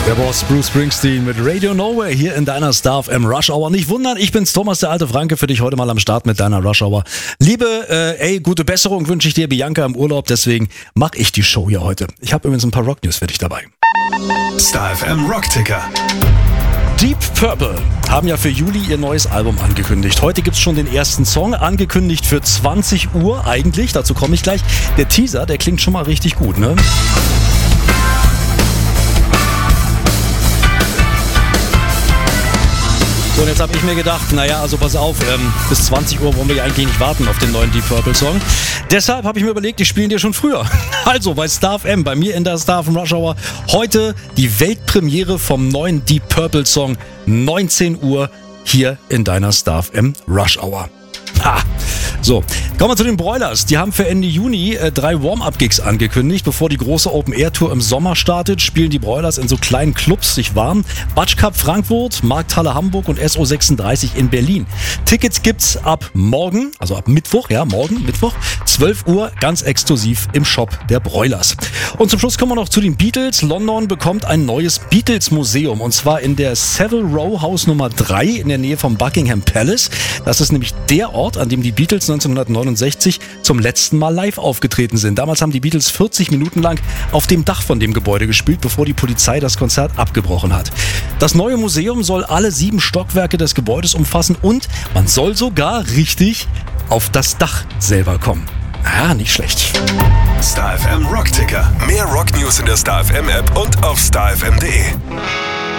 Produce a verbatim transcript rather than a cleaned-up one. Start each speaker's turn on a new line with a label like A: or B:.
A: Der Boss Bruce Springsteen mit Radio Nowhere hier in deiner Star F M Rush Hour. Nicht wundern, ich bin's, Thomas, der alte Franke, für dich heute mal am Start mit deiner Rush Hour. Liebe, äh, ey, gute Besserung wünsche ich dir, Bianca im Urlaub, deswegen mache ich die Show hier heute. Ich habe übrigens ein paar Rock-News für dich dabei.
B: Star F M Rock-Ticker.
A: Deep Purple haben ja für Juli ihr neues Album angekündigt. Heute gibt's schon den ersten Song, angekündigt für zwanzig Uhr eigentlich, dazu komme ich gleich. Der Teaser, der klingt schon mal richtig gut, ne? So, und jetzt habe ich mir gedacht, naja, also pass auf, ähm, bis zwanzig Uhr wollen wir ja eigentlich nicht warten auf den neuen Deep Purple Song. Deshalb habe ich mir überlegt, ich spiele ihn dir schon früher. Also bei Star F M, bei mir in der Star F M Rush Hour, heute die Weltpremiere vom neuen Deep Purple Song, neunzehn Uhr hier in deiner Star F M Rush Hour. Ha! So, kommen wir zu den Broilers. Die haben für Ende Juni äh, drei Warm-Up-Gigs angekündigt. Bevor die große Open-Air-Tour im Sommer startet, spielen die Broilers in so kleinen Clubs sich warm. Batsch Cup Frankfurt, Markthalle Hamburg und S O sechsunddreißig in Berlin. Tickets gibt's ab morgen, also ab Mittwoch, ja, morgen, Mittwoch, zwölf Uhr, ganz exklusiv im Shop der Broilers. Und zum Schluss kommen wir noch zu den Beatles. London bekommt ein neues Beatles-Museum und zwar in der Savile Row Haus Nummer drei in der Nähe vom Buckingham Palace. Das ist nämlich der Ort, an dem die Beatles neunzehnhundertneunundsechzig zum letzten Mal live aufgetreten sind. Damals haben die Beatles vierzig Minuten lang auf dem Dach von dem Gebäude gespielt, bevor die Polizei das Konzert abgebrochen hat. Das neue Museum soll alle sieben Stockwerke des Gebäudes umfassen und man soll sogar richtig auf das Dach selber kommen. Ah, nicht schlecht.
B: Star F M Rock-Ticker. Mehr Rock-News in der Star F M App und auf star f m punkt d e.